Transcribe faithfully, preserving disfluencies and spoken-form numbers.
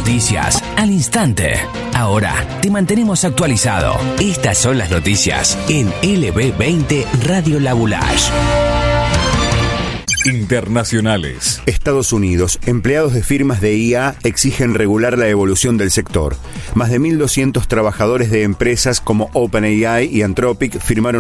noticias al instante. Ahora te mantenemos actualizado. Estas son las noticias en L B veinte Radio La Boulage. Internacionales. Estados Unidos. Empleados de firmas de I A exigen regular la evolución del sector. Más de mil doscientos trabajadores de empresas como OpenAI y Anthropic firmaron